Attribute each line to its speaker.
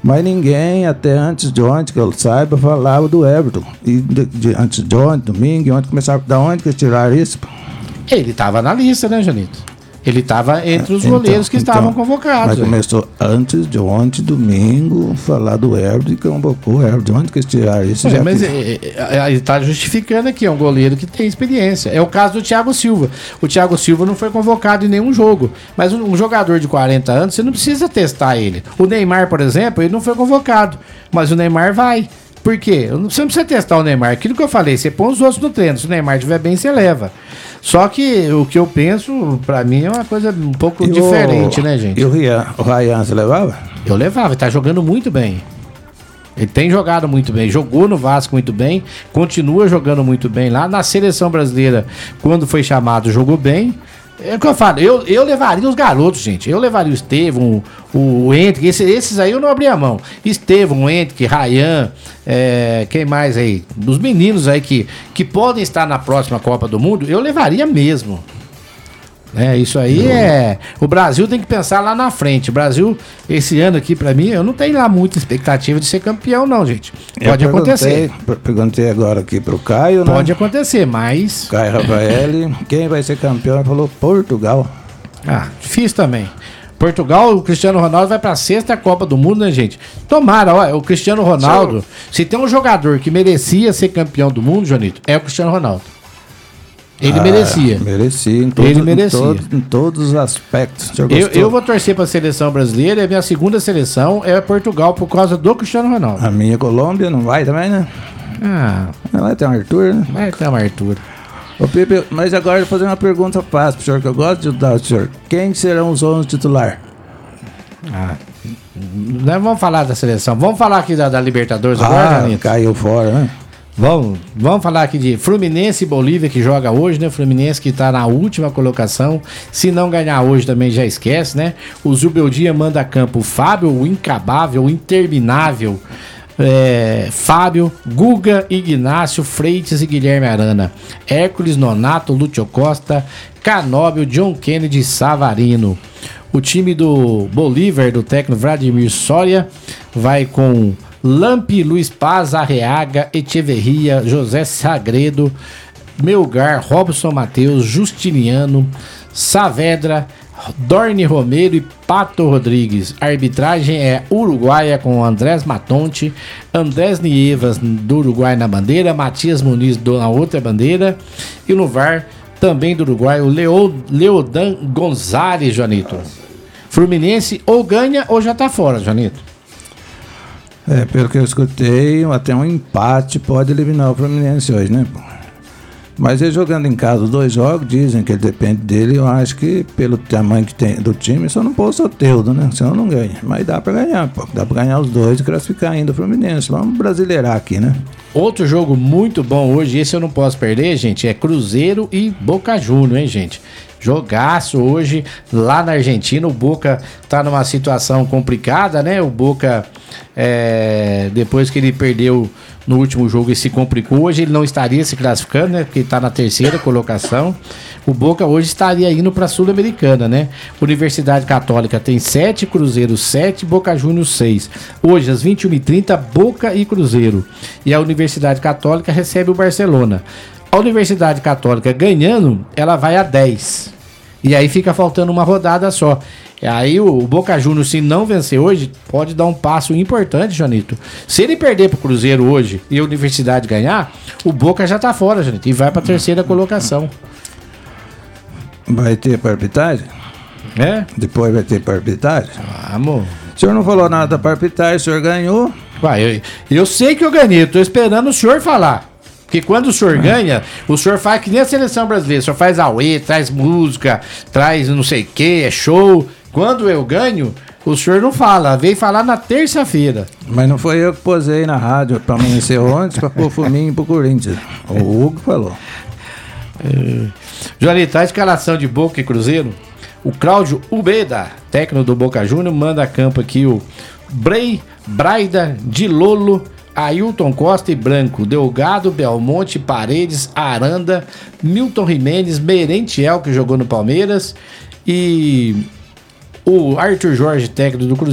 Speaker 1: Mas ninguém, até antes de ontem, que eu saiba, falava do Everton. E antes de ontem, domingo, e ontem começaram. Da onde que eles tiraram isso?
Speaker 2: Ele estava na lista, né, Janito? Ele estava entre os goleiros que estavam convocados.
Speaker 1: Mas começou antes de ontem, domingo, falar do Everton e convocou o Everton. De onde que eles tiraram isso?
Speaker 2: Mas ele está justificando aqui, é um goleiro que tem experiência. É o caso do Thiago Silva. O Thiago Silva não foi convocado em nenhum jogo. Mas um jogador de 40 anos, você não precisa testar ele. O Neymar, por exemplo, ele não foi convocado. Mas o Neymar vai. Por quê? Você não precisa testar o Neymar. Aquilo que eu falei, você põe os outros no treino. Se o Neymar estiver bem, você leva. Só que o que eu penso, pra mim, é uma coisa um pouco diferente, né, gente?
Speaker 1: E o Ryan, você levava?
Speaker 2: Eu levava, ele tá jogando muito bem. Ele tem jogado muito bem, jogou no Vasco muito bem, continua jogando muito bem lá. Na seleção brasileira, quando foi chamado, jogou bem. É o que eu falo, eu levaria os garotos, gente. Eu levaria o Estevão, o Henrique, esses aí eu não abria a mão. Estevão, Henrique, Ryan, quem mais aí? Os meninos aí que podem estar na próxima Copa do Mundo, eu levaria mesmo. Isso aí o Brasil tem que pensar lá na frente. O Brasil, esse ano aqui, pra mim, eu não tenho lá muita expectativa de ser campeão, não, gente. Pode acontecer.
Speaker 1: Perguntei agora aqui pro Caio, né?
Speaker 2: Pode acontecer, mas...
Speaker 1: Caio Rafaeli, quem vai ser campeão? Ele falou Portugal.
Speaker 2: Difícil também. Portugal, o Cristiano Ronaldo vai pra sexta Copa do Mundo, né, gente? Tomara, o Cristiano Ronaldo, se tem um jogador que merecia ser campeão do mundo, Jonito, é o Cristiano Ronaldo. Ele merecia.
Speaker 1: Merecia, em todos os aspectos.
Speaker 2: Eu vou torcer para a seleção brasileira. A minha segunda seleção é Portugal por causa do Cristiano Ronaldo.
Speaker 1: A minha Colômbia não vai também, né? Vai ter um Arthur, né?
Speaker 2: Vai ter um Arthur.
Speaker 1: Ô, Pepe, mas agora eu vou fazer uma pergunta fácil pro senhor, que eu gosto de ajudar o senhor. Quem serão os 11 titulares?
Speaker 2: Nós vamos falar da seleção. Vamos falar aqui da Libertadores agora, Janito?
Speaker 1: Caiu fora, né?
Speaker 2: Vamos falar aqui de Fluminense e Bolívia, que joga hoje, né? Fluminense que tá na última colocação. Se não ganhar hoje também já esquece, né? O Zubeldia manda a campo o Fábio, o incabável, o interminável Fábio, Guga, Ignácio, Freitas e Guilherme Arana. Hércules, Nonato, Lúcio Costa, Canóbio, John Kennedy e Savarino. O time do Bolívar, do técnico Vladimir Soria, vai com Lampi, Luiz Paz, Arreaga, Echeverria, José Sagredo, Melgar, Robson Matheus, Justiniano, Saavedra, Dorne Romero e Pato Rodrigues. A arbitragem é uruguaia com Andrés Matonte, Andrés Nievas do Uruguai na bandeira, Matias Muniz na outra bandeira e no VAR também do Uruguai o Leodan Gonzalez, Janito. Fluminense ou ganha ou já tá fora, Janito.
Speaker 1: Pelo que eu escutei, até um empate pode eliminar o Fluminense hoje, né? Mas ele jogando em casa os 2 jogos, dizem que ele depende dele. Eu acho que pelo tamanho que tem do time, só não pôr o Soteldo, né? Senão não ganha. Mas dá pra ganhar, pô. Dá pra ganhar os 2 e classificar ainda o Fluminense. Vamos brasileirar aqui, né?
Speaker 2: Outro jogo muito bom hoje, esse eu não posso perder, gente, é Cruzeiro e Boca Juniors, hein, gente? Jogaço hoje lá na Argentina. O Boca tá numa situação complicada, né? O Boca, depois que ele perdeu no último jogo e se complicou, hoje ele não estaria se classificando, né? Porque ele tá na 3ª colocação. O Boca hoje estaria indo pra Sul-Americana, né? Universidade Católica tem 7, Cruzeiro 7, Boca Juniors 6. Hoje, às 21h30, Boca e Cruzeiro. E a Universidade Católica recebe o Barcelona. A Universidade Católica ganhando, ela vai a 10. E aí fica faltando uma rodada só. E aí o Boca Juniors, se não vencer hoje, pode dar um passo importante, Janito. Se ele perder pro Cruzeiro hoje e a Universidade ganhar, o Boca já tá fora, Janito, e vai pra 3ª colocação.
Speaker 1: Vai ter pra arbitragem? Depois vai ter pra arbitragem?
Speaker 2: Amor.
Speaker 1: O senhor não falou nada pra arbitragem, o senhor ganhou?
Speaker 2: Eu sei que eu ganhei, tô esperando o senhor falar. Porque quando o senhor ganha, o senhor faz que nem a seleção brasileira. O senhor faz auê, traz música, traz não sei o que, é show. Quando eu ganho, o senhor não fala. Veio falar na terça-feira.
Speaker 1: Mas não foi eu que posei na rádio pra amanhecer ontem pra pôr fuminho pro Corinthians. O Hugo falou.
Speaker 2: Joanita, a escalação de Boca e Cruzeiro. O Cláudio Ubeda, técnico do Boca Juniors, manda a campo aqui o Braida, Dilolo, Ailton Costa e Branco, Delgado, Belmonte, Paredes, Aranda, Milton Jimenez, Merentiel, que jogou no Palmeiras, e o Arthur Jorge, técnico do Cruzeiro.